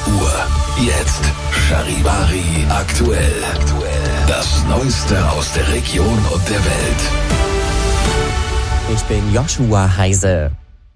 Uhr. Jetzt Charivari aktuell. Das Neueste aus der Region und der Welt. Ich bin Joshua Heise.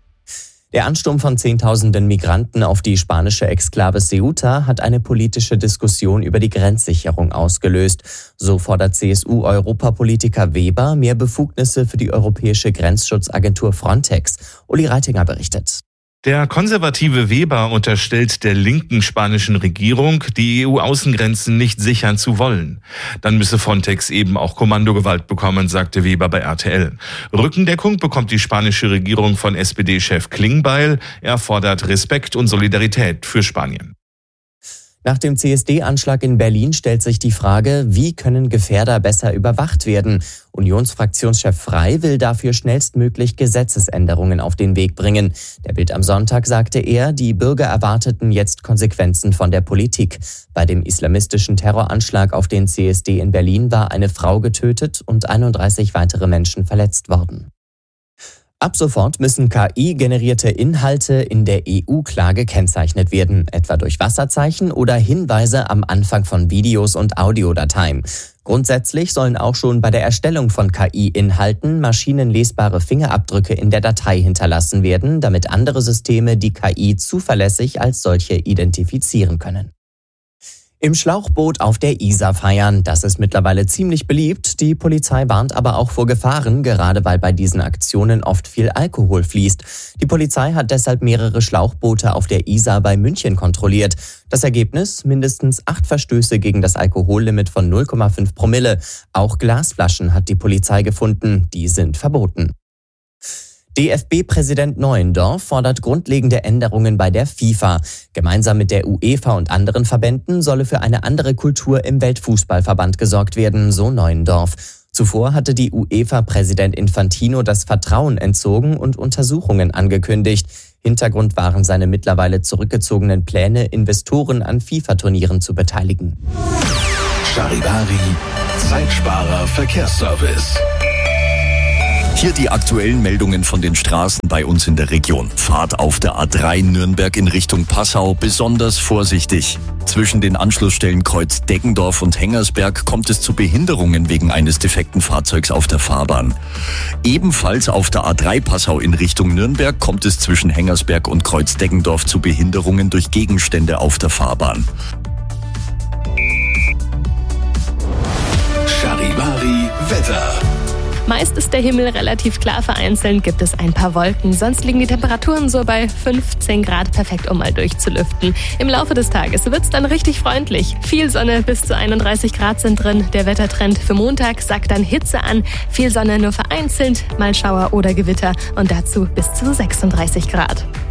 Der Ansturm von Zehntausenden Migranten auf die spanische Exklave Ceuta hat eine politische Diskussion über die Grenzsicherung ausgelöst. So fordert CSU-Europapolitiker Weber mehr Befugnisse für die europäische Grenzschutzagentur Frontex. Uli Reitinger berichtet. Der konservative Weber unterstellt der linken spanischen Regierung, die EU-Außengrenzen nicht sichern zu wollen. Dann müsse Frontex eben auch Kommandogewalt bekommen, sagte Weber bei RTL. Rückendeckung bekommt die spanische Regierung von SPD-Chef Klingbeil. Er fordert Respekt und Solidarität für Spanien. Nach dem CSD-Anschlag in Berlin stellt sich die Frage, wie können Gefährder besser überwacht werden? Unionsfraktionschef Frey will dafür schnellstmöglich Gesetzesänderungen auf den Weg bringen. Der Bild am Sonntag sagte er, die Bürger erwarteten jetzt Konsequenzen von der Politik. Bei dem islamistischen Terroranschlag auf den CSD in Berlin war eine Frau getötet und 31 weitere Menschen verletzt worden. Ab sofort müssen KI-generierte Inhalte in der EU klar gekennzeichnet werden, etwa durch Wasserzeichen oder Hinweise am Anfang von Videos und Audiodateien. Grundsätzlich sollen auch schon bei der Erstellung von KI-Inhalten maschinenlesbare Fingerabdrücke in der Datei hinterlassen werden, damit andere Systeme die KI zuverlässig als solche identifizieren können. Im Schlauchboot auf der Isar feiern, das ist mittlerweile ziemlich beliebt. Die Polizei warnt aber auch vor Gefahren, gerade weil bei diesen Aktionen oft viel Alkohol fließt. Die Polizei hat deshalb mehrere Schlauchboote auf der Isar bei München kontrolliert. Das Ergebnis? Mindestens 8 Verstöße gegen das Alkohollimit von 0,5 Promille. Auch Glasflaschen hat die Polizei gefunden, die sind verboten. DFB-Präsident Neuendorf fordert grundlegende Änderungen bei der FIFA. Gemeinsam mit der UEFA und anderen Verbänden solle für eine andere Kultur im Weltfußballverband gesorgt werden, so Neuendorf. Zuvor hatte die UEFA-Präsident Infantino das Vertrauen entzogen und Untersuchungen angekündigt. Hintergrund waren seine mittlerweile zurückgezogenen Pläne, Investoren an FIFA-Turnieren zu beteiligen. Charivari, Zeitsparer Verkehrsservice. Hier die aktuellen Meldungen von den Straßen bei uns in der Region. Fahrt auf der A3 Nürnberg in Richtung Passau besonders vorsichtig. Zwischen den Anschlussstellen Kreuz Deggendorf und Hengersberg kommt es zu Behinderungen wegen eines defekten Fahrzeugs auf der Fahrbahn. Ebenfalls auf der A3 Passau in Richtung Nürnberg kommt es zwischen Hengersberg und Kreuz Deggendorf zu Behinderungen durch Gegenstände auf der Fahrbahn. Charivari Wetter. Meist ist der Himmel relativ klar, vereinzelt gibt es ein paar Wolken. Sonst liegen die Temperaturen so bei 15 Grad, perfekt, um mal durchzulüften. Im Laufe des Tages wird's dann richtig freundlich. Viel Sonne, bis zu 31 Grad sind drin. Der Wettertrend für Montag sagt dann Hitze an. Viel Sonne, nur vereinzelt, mal Schauer oder Gewitter und dazu bis zu 36 Grad.